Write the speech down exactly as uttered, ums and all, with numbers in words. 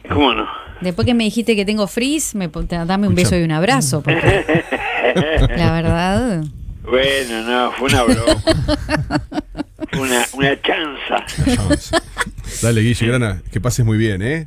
¿Cómo no? Después que me dijiste que tengo frizz, me, dame un Escucha. beso y un abrazo, porque la verdad... Bueno, no, fue una broma. Fue una, una chanza. Dale, Guille, Grana, que pases muy bien, ¿eh?